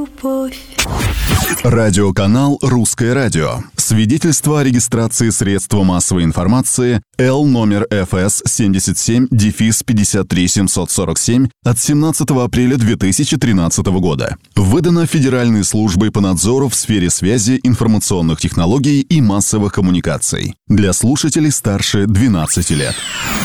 любовь. Радиоканал «Русское радио». Свидетельство о регистрации средства массовой информации Л номер ФС 77-53747 от 17 апреля 2013 года. Выдано Федеральной службой по надзору в сфере связи, информационных технологий и массовых коммуникаций. Для слушателей старше 12 лет.